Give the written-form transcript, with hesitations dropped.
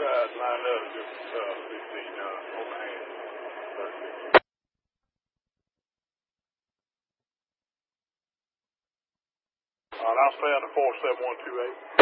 side lined up, just 15 on the hand. All right, I'll stay on the 47128.